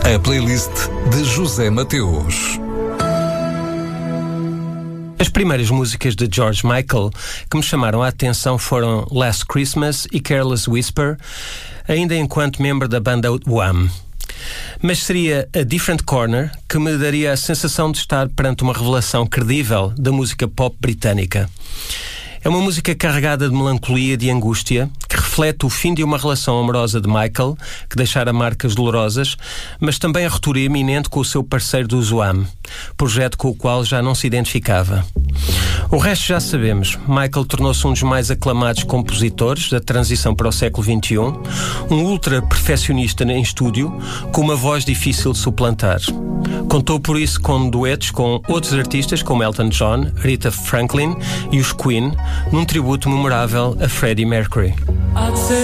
A playlist de José Mateus. As primeiras músicas de George Michael que me chamaram a atenção foram Last Christmas e Careless Whisper, ainda enquanto membro da banda Wham. Mas seria A Different Corner que me daria a sensação de estar perante uma revelação credível da música pop britânica. É uma música carregada de melancolia e de angústia, que reflete o fim de uma relação amorosa de Michael, que deixara marcas dolorosas, mas também a ruptura iminente com o seu parceiro do Wham, projeto com o qual já não se identificava. O resto já sabemos. Michael tornou-se um dos mais aclamados compositores da transição para o século XXI, um ultra-perfeccionista em estúdio, com uma voz difícil de suplantar. Contou por isso com duetos com outros artistas como Elton John, Rita Franklin e os Queen, num tributo memorável a Freddie Mercury.